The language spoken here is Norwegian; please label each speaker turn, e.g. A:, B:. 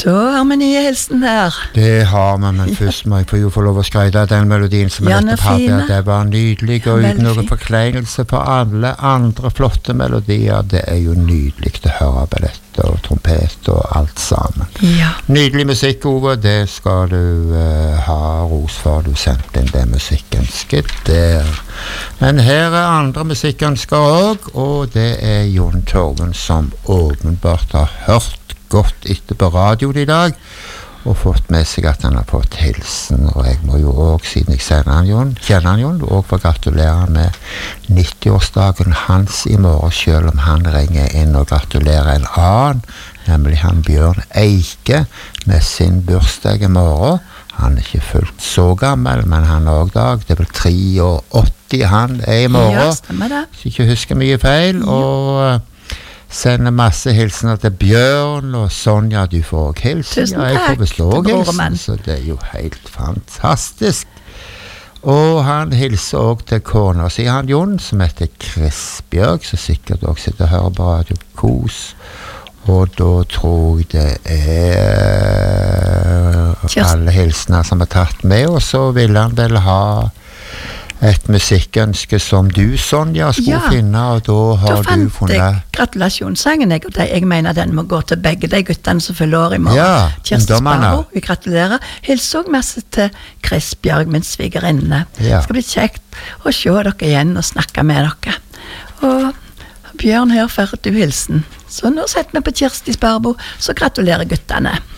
A: Da har vi nye hilsen her.
B: Det har vi, men først må jeg få lov å skryte av den melodien som jeg nettopp hadde. Det var nydelig, og uten noen forkleinelse på alle andre flotte melodier. Det jo nydelig å høre ballett og trompet og alt sammen.
A: Ja.
B: Nydelig musikk, Ove, det skal du ha ros for. Du sendte inn det musikkønsket der. Men her andre musikkønsker også, og det Jon Torben som åpenbart har hørt godt etter på radio I dag og fått med seg at han har fått hilsen, og jeg må jo også, siden jeg kjenner han Jon, og få gratulere med 90-årsdagen hans I morgen, selv om han ringer inn og gratulerer en annen, nemlig han Bjørn Eike med sin bursdag I morgen. Han ikke fullt så gammel, men han har også dag, det vel 83 han I morgen,
A: ja, stemmer det.
B: Så ikke husker mye feil, og sender masse hilsener til Bjørn og Sonja, du får også hilsen.
A: Tusen takk.
B: Jeg får bestå hilsen, så det jo helt fantastisk. Og han hilser også til kona, sier han Jon, som heter Chris Bjørg, så sikkert også sitter og hører på Radio Kos. Og da tror jeg det alle hilsener som tatt med, og så vil han vel ha et musikkønske som du, Sonja, skulle finne, og da har du funnet... Da fant jeg gratulasjonssangen, jeg mener den må gå til begge de guttene som fyller år I morgen. Ja,
A: Kjersti Sparro, vi gratulerer. Hils også masse til Chris Bjørg, min svigerinne. Det skal bli kjekt å se dere igjen og snakke med dere. Og Bjørn, her fører du hilsen. Så nå setter vi på Kjersti Sparro, så gratulerer guttene.